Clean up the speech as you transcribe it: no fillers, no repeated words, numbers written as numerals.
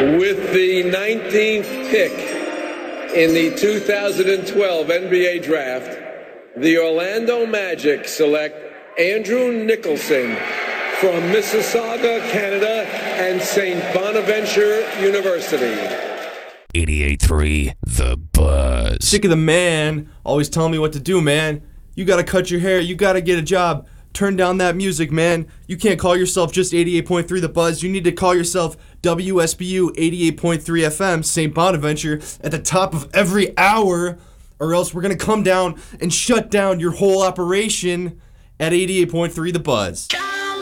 With the 19th pick in the 2012 NBA Draft, the Orlando Magic select Andrew Nicholson from Mississauga, Canada, and St. Bonaventure University. 88.3 The Buzz. Sick of the man always telling me what to do, man. You gotta cut your hair, you gotta get a job. Turn down that music, man. You can't call yourself just 88.3 The Buzz. You need to call yourself WSBU 88.3 FM, St. Bonaventure, at the top of every hour, or else we're going to come down and shut down your whole operation at 88.3 The Buzz.